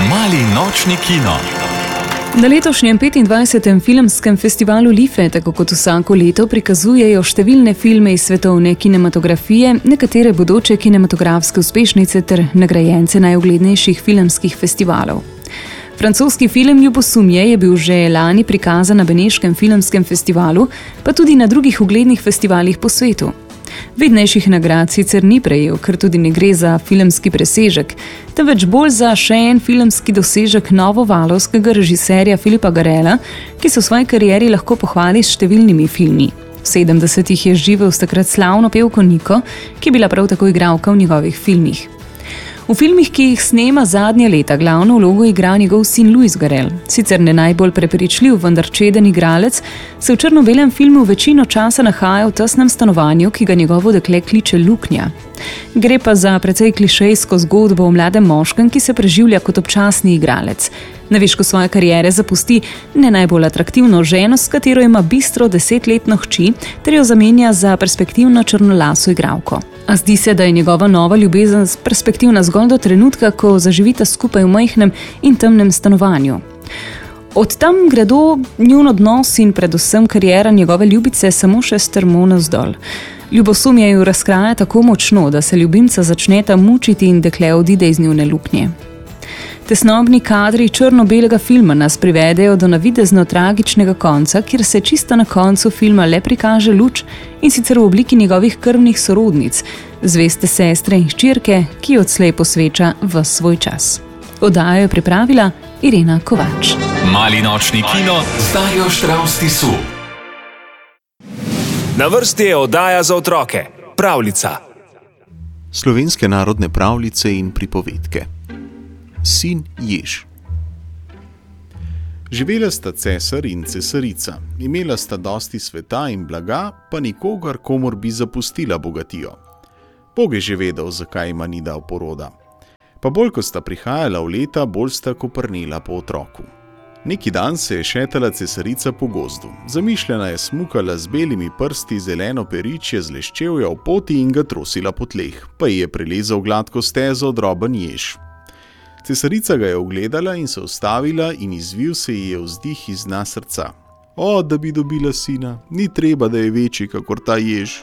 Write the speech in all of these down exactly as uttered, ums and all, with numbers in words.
Mali nočni kino. Na letošnjem petindvajsetem filmskem festivalu Life, tako kot vsako leto, prikazujejo številne filme iz svetovne kinematografije, nekatere bodoče kinematografske uspešnice ter nagrajence najuglednejših filmskih festivalov. Francoski film Ljubosumje je bil že lani prikazan na Beneškem filmskem festivalu, pa tudi na drugih uglednih festivalih po svetu. Vidnejših nagrad sicer ni prejel, ker tudi ne gre za filmski presežek, temveč bolj za še en filmski dosežek novovalovskega režiserja Philippa Garrela, ki se v svoji karieri lahko pohvali s številnimi filmi. V sedemdesetih je živel s takrat slavno pevko Niko, ki je bila prav tako igralka v njegovih filmih. V filmih, ki jih snema zadnje leta, glavno vlogo igra njegov sin Louis Garrel. Sicer ne najbolj prepričljiv, vendar čeden igralec, se v črno-belem filmu večino časa nahaja v tesnem stanovanju, ki ga njegovo dekle kliče Luknja. Gre pa za precej klišejsko zgodbo o mladem moškem, ki se preživlja kot občasni igralec. Na višku svoje kariere zapusti ne najbolj atraktivno ženo, s katero ima bistro desetletno hči, ter jo zamenja za perspektivno črnolaso igralko. A zdi se, da je njegova nova ljubezen perspektivna zgolj do trenutka, ko zaživita skupaj v majhnem in temnem stanovanju. Od tam gredo njun odnos in predvsem kariera njegove ljubice samo še strmo navzdol. Ljubosumje ju razkraja tako močno, da se ljubimca začneta mučiti in dekle odide iz njune luknje. Tesnobni kadri črno-belega filma nas privedejo do navidezno tragičnega konca, kjer se čisto na koncu filma le prikaže luč, in sicer v obliki njegovih krvnih sorodnic, zveste sestre in hčerke, ki odslej posveča ves svoj čas. Oddajo je pripravila Irena Kovač. Mali nočni kino z Darjo Štravs Tisu. Na vrsti je oddaja za otroke, pravljica. Slovenske narodne pravljice in pripovedke. Sin jež. Živela sta cesar in cesarica, imela sta dosti sveta in blaga, pa nikogar, komor bi zapustila bogatijo. Bog je že vedel, zakaj ima ni dal poroda. Pa bolj, ko sta prihajala v leta, bolj sta koprnela po otroku. Neki dan se je šetala cesarica po gozdu. Zamišljena je smukala z belimi prsti zeleno peričje z leščevja v poti in ga trosila po tleh, pa ji je prelezal gladko stezo droben jež. Cesarica ga je ugledala in se ustavila in izvil se ji je vzdih iz dna srca. O, da bi dobila sina, ni treba, da je večji kakor ta jež.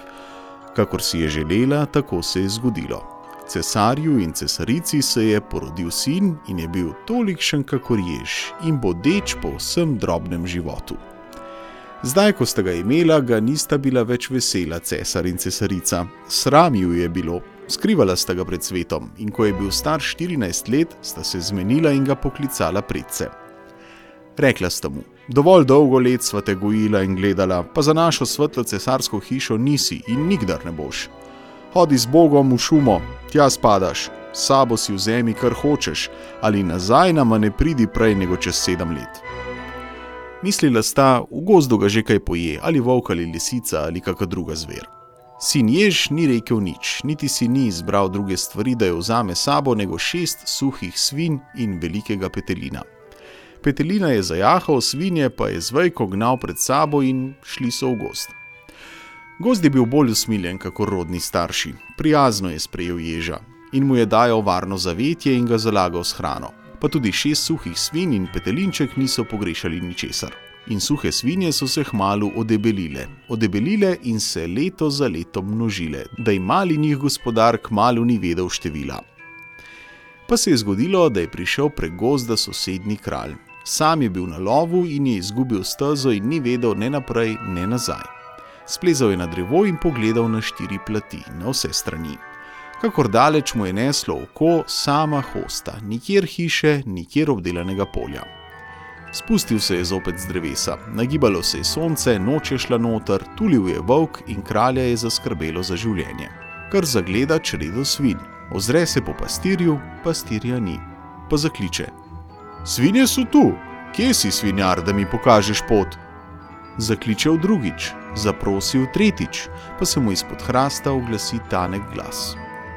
Kakor si je želela, tako se je zgodilo. Cesarju in cesarici se je porodil sin in je bil tolikšen kakor jež in bodeč po vsem drobnem životu. Zdaj, ko sta ga imela, ga nista bila več vesela cesar in cesarica. Sram ju je bilo, skrivala sta ga pred svetom in ko je bil star štirinajst let, sta se zmenila in ga poklicala predse. Rekla sta mu, dovolj dolgo let sva te gojila in gledala, pa za našo svetlo cesarsko hišo nisi in nikdar ne boš. Hodi z Bogom v šumo, tja spadaš, sabo si vzemi, kar hočeš, ali nazaj nama ne pridi prej nego čez sedem let. Mislila sta, v gozdu ga že kaj poje, ali volk ali lisica ali kaka druga zver. Sin jež ni rekel nič, niti si ni izbral druge stvari, da jo vzame sabo, nego šest suhih svinj in velikega petelina. Petelina je zajahal, svinje pa je z vejko gnal pred sabo in šli so v gozd. Gozd je bil bolj usmiljen kakor rodni starši, prijazno je sprejel ježa in mu je dajal varno zavetje in ga zalagal s hrano. Pa tudi šest suhih svinj in petelinček niso pogrešali ničesar. In suhe svinje so se hmalu odebelile, odebelile in se leto za leto množile, da jim mali njih gospodar kmalu ni vedel števila. Pa se je zgodilo, da je prišel prek gozda sosednji kralj. Sam je bil na lovu in je izgubil stezo in ni vedel ne naprej, ne nazaj. Splezal je na drevo in pogledal na štiri plati, na vse strani. Kakor daleč mu je neslo oko, sama hosta, nikjer hiše, nikjer obdelanega polja. Spustil se je zopet z drevesa, nagibalo se je sonce, noč je šla noter, tulil je volk in kralja je zaskrbelo za življenje. Kar zagleda čredo svinj, ozre se po pastirju, pastirja ni, pa zakliče. Svinje so tu, kje si svinjar, da mi pokažeš pot? Zakličev drugič, zaprosil tretjič, pa se mu izpod hrasta oglasi tanek glas.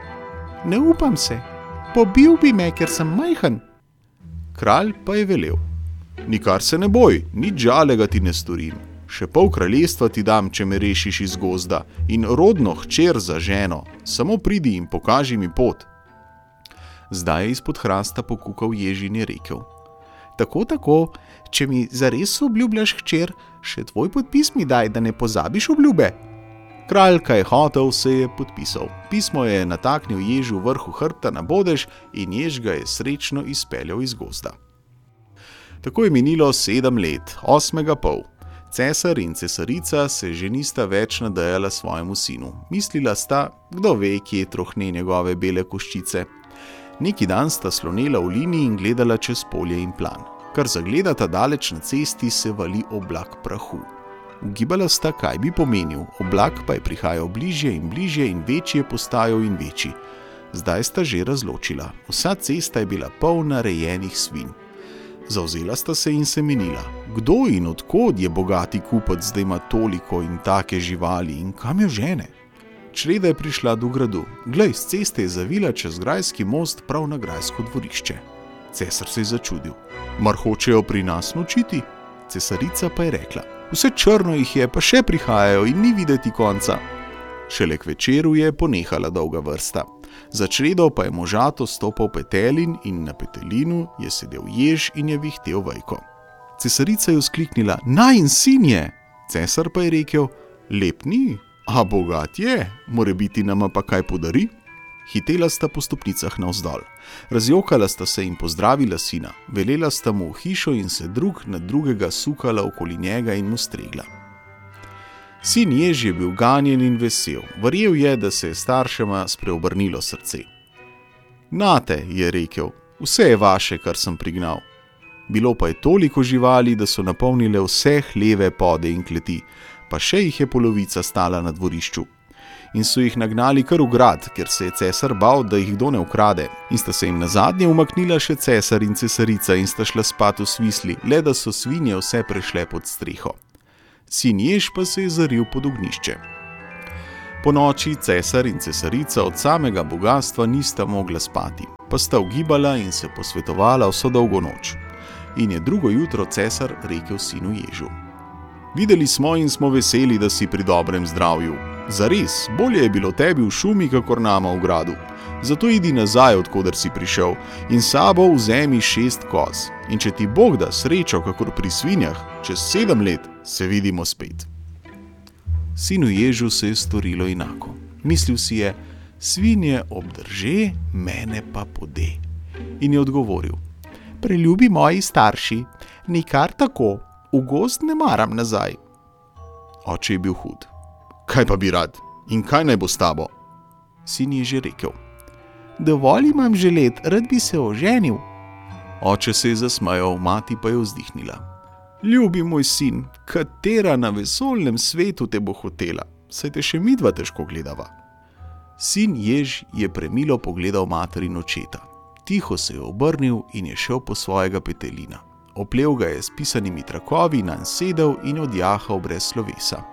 Ne upam se, pobil bi me, ker sem majhen. Kralj pa je velel. Nikar se ne boj, nič žalega ti ne storim. Še pol kraljestva ti dam, če me rešiš iz gozda in rodno hčer za ženo, samo pridi in pokaži mi pot. Zdaj je izpod hrasta pokukal jež in je rekel: Tako, tako, če mi zares obljubljaš, hčer, še tvoj podpis mi daj, da ne pozabiš obljube. Kralj, kaj hotel, se je podpisal. Pismo je nataknil ježu v vrhu hrbta na bodež in jež ga je srečno izpeljal iz gozda. Tako je minilo sedem let, osmega pol. Cesar in cesarica se že nista več nadejala svojemu sinu. Mislila sta, kdo ve, kje trohne njegove bele koščice. Neki dan sta slonela v liniji in gledala čez polje in plan. Kar zagledata daleč na cesti, se vali oblak prahu. Ugibala sta, kaj bi pomenil, oblak pa je prihajal bližje in bližje in večji je postajal in večji. Zdaj sta že razločila. Vsa cesta je bila polna rejenih svinj. Zavzela sta se in se menila, kdo in odkod je bogati kupec, da ima toliko in take živali in kam jo žene. Čreda je prišla do gradu. Glej, z ceste je zavila čez grajski most prav na grajsko dvorišče. Cesar se je začudil. Mar hočejo pri nas nočiti? Cesarica pa je rekla: Vse črno jih je, pa še prihajajo in ni videti konca. Šele k večeru je ponehala dolga vrsta. Za čredo pa je možato stopal petelin in na petelinu je sedel jež in je vihtel vejko. Cesarica je vzkliknila: Najin sin je! Cesar pa je rekel: Lep ni, a bogat je, morebiti nama pa kaj podari? Hitela sta po stopnicah navzdol. Razjokala sta se in pozdravila sina. Velela sta mu v hišo in se drug na drugega sukala okoli njega in mu stregla. Sin jež je bil ganjen in vesel. Verjel je, da se je staršema spreobrnilo srce. Nate, je rekel, vse je vaše, kar sem prignal. Bilo pa je toliko živali, da so napolnile vse hleve, pode in kleti, pa še jih je polovica stala na dvorišču. In so jih nagnali kar v grad, ker se je cesar bal, da jih kdo ne ukrade. In sta se jim nazadnje umaknila še cesar in cesarica in sta šla spat v svisli, le da so svinje vse prešle pod streho. Sin jež pa se je zaril pod ognjišče. Po noči cesar in cesarica od samega bogastva nista mogla spati, pa sta ugibala in se posvetovala vso dolgo noč. In je drugo jutro cesar rekel sinu ježu: Videli smo in smo veseli, da si pri dobrem zdravju. Zares, bolje je bilo tebi v šumi, kakor nama v gradu. Zato idi nazaj, odkoder si prišel, in sabo vzemi šest koz. In če ti Bog da srečo, kakor pri svinjah, čez sedem let se vidimo spet. Sinu ježu se je storilo enako. Mislil si je: Svinje obdrže, mene pa pode. In je odgovoril: Preljubi moji starši, nikar tako, v gozd ne maram nazaj. Oče je bil hud. Kaj pa bi rad? In kaj naj bo s tabo? Sin je že rekel: Dovolj imam želet, rad bi se oženil. Oče se je zasmajal, mati pa je vzdihnila. Ljubi moj sin, katera na vesoljnem svetu te bo hotela, saj te še midva težko gledava. Sin jež je premilo pogledal mater in očeta. Tiho se je obrnil in je šel po svojega petelina. Oplel ga je s pisanimi trakovi, nanj sedel in odjahal brez slovesa.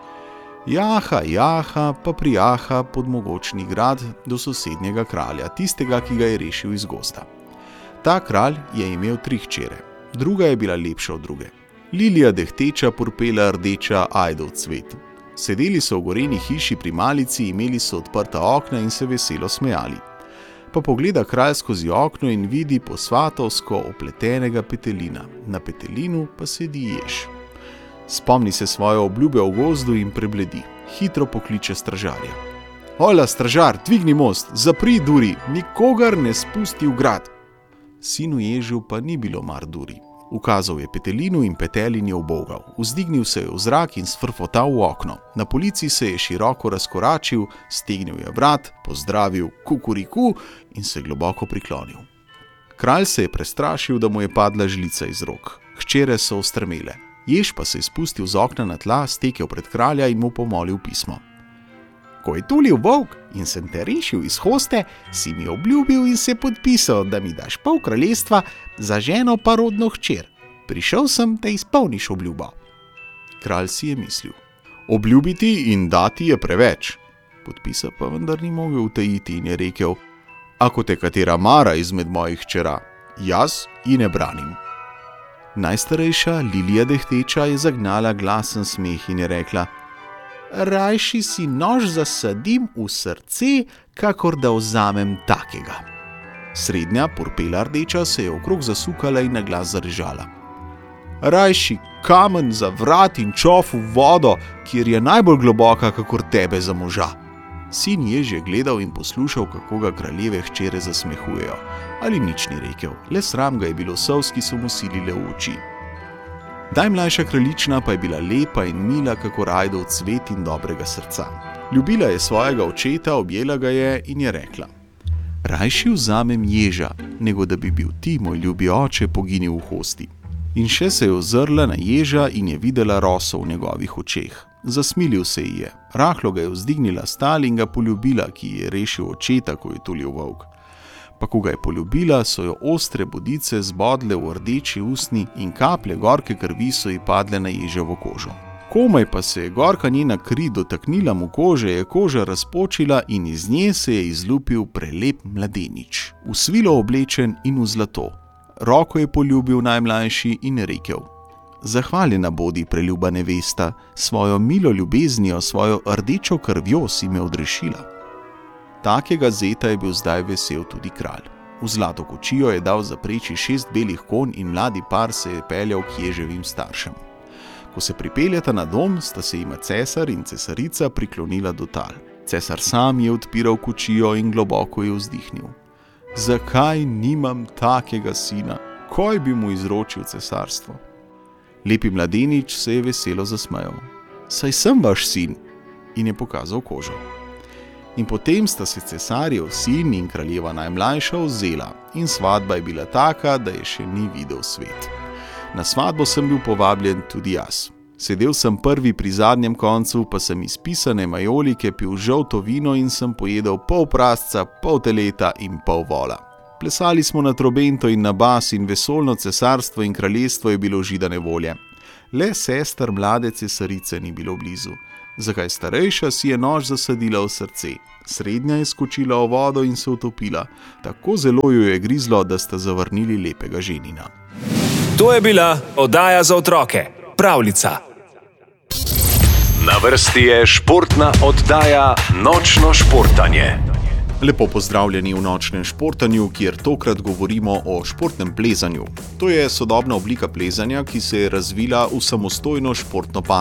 Jaha, jaha, pa prijaha pod mogočni grad do sosednjega kralja, tistega, ki ga je rešil iz gozda. Ta kralj je imel tri hčere, druga je bila lepša od druge. Lilija dehteča, purpela rdeča, ajdov cvet. Sedeli so v goreni hiši pri malici, imeli so odprta okna in se veselo smejali. Pa pogleda kralj skozi okno in vidi posvatovsko opletenega petelina, na petelinu pa sedi jež. Spomni se svoje obljube v gozdu in prebledi. Hitro pokliče stražarja. Hola, stražar, dvigni most, zapri duri, nikogar ne spusti v grad. Sinu ježu pa ni bilo mar duri. Ukazal je petelinu in petelin je ubogal. Vzdignil se je v zrak in sfrfotal v okno. Na polici se je široko razkoračil, stegnil je vrat, pozdravil kukuriku in se globoko priklonil. Kralj se je prestrašil, da mu je padla žlica iz rok. Hčere so ostrmele. Jež pa se je spustil z okna na tla, stekel pred kralja in mu pomolil pismo. Ko je tulil volk in sem te rešil iz hoste, si mi obljubil in se podpisal, da mi daš pol kraljestva, za ženo pa rodno hčer. Prišel sem, da izpolniš obljubo. Kralj si je mislil: Obljubiti in dati je preveč. Podpisa pa vendar ni mogel utajiti in je rekel: Ako te katera mara izmed mojih hčera, jaz ji ne branim. Najstarejša, Lilija dehteča, je zagnala glasen smeh in je rekla: Rajši si nož zasadim v srce, kakor da vzamem takega. Srednja, porpela rdeča, se je okrog zasukala in na glas zarežala. Rajši kamen za vrat in čof v vodo, kjer je najbolj globoka kakor tebe za moža. Sin jež je gledal in poslušal, kako ga kraljeve hčere zasmehujejo, ali nič ni rekel, le sram ga je bilo solz, ki so mu silile v oči. Najmlajša kraljična pa je bila lepa in mila, kakor ajdov cvet in dobrega srca. Ljubila je svojega očeta, objela ga je in je rekla: Rajši vzamem ježa, nego da bi bil ti, moj ljubi oče, poginil v hosti. In še se je ozrla na ježa in je videla roso v njegovih očeh. Zasmilil se ji je, rahlo ga je vzdignila s tal in ga poljubila, ki je rešil očeta, ko je tulil volk. Pa ko ga je poljubila, so jo ostre bodice zbodle v rdeči usni in kaplje gorke krvi so ji padle na ježevo kožo. Komaj pa se je gorka njena kri dotaknila mu kože, je koža razpočila in iz nje se je izlupil prelep mladenič, v svilo oblečen in v zlato. Roko je poljubil najmlajši in rekel: Zahvaljena bodi, preljuba nevesta, svojo milo ljubeznijo, svojo rdečo krvjo si me odrešila. Takega zeta je bil zdaj vesel tudi kralj. V zlato kočijo je dal zapreči šest belih konj in mladi par se je peljal k ježevim staršem. Ko se pripeljata na dom, sta se jima cesar in cesarica priklonila do tal. Cesar sam je odpiral kočijo in globoko je vzdihnil. Zakaj nimam takega sina? Koj bi mu izročil cesarstvo? Lepi mladenič se je veselo zasmejal. Saj sem vaš sin, in je pokazal kožo. In potem sta se cesarjev sin in kraljeva najmlajša vzela in svadba je bila taka, da je še ni videl svet. Na svadbo sem bil povabljen tudi jaz. Sedel sem prvi pri zadnjem koncu, pa sem iz pisane majolike pil žolto vino in sem pojedel pol prasca, pol teleta in pol vola. Plesali smo na trobento in na bas in vesolno cesarstvo in kraljestvo je bilo židane volje. Le sester mlade cesarice ni bilo blizu. Zakaj starejša si je nož zasadila v srce. Srednja je skočila v vodo in se utopila. Tako zelo jo je grizlo, da sta zavrnili lepega ženina. To je bila oddaja za otroke. Pravljica. Na vrsti je športna oddaja Nočno športanje. Lepo pozdravljeni v Nočnem športanju, kjer tokrat govorimo o športnem plezanju. To je sodobna oblika plezanja, ki se je razvila v samostojno športno panogo.